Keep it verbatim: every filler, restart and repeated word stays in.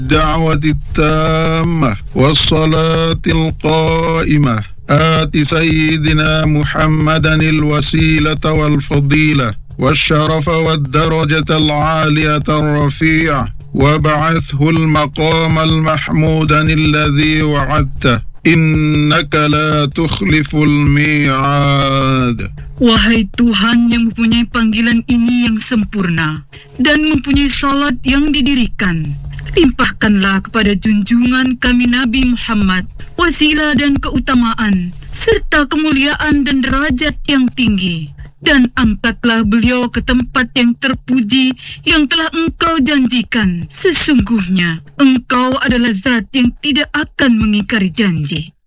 الدعوة التامة والصلاة القائمة آت سيدنا محمدا الوسيلة والفضيلة والشرف والدرجة العالية الرفيع وابعثه المقام المحمودا الذي وعدته إنك لا تخلف الميعاد. Wahai Tuhan yang mempunyai panggilan ini yang sempurna dan mempunyai salat yang didirikan, limpahkanlah kepada junjungan kami Nabi Muhammad wasilah dan keutamaan serta kemuliaan dan derajat yang tinggi, dan angkatlah beliau ke tempat yang terpuji yang telah Engkau janjikan. Sesungguhnya Engkau adalah zat yang tidak akan mengingkari janji.